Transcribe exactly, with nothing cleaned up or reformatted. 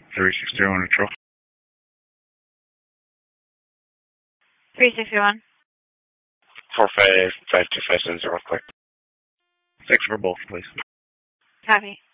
three six zero neutral. three six zero one. four five five two five seven zero, quick. Six for both, please. Copy.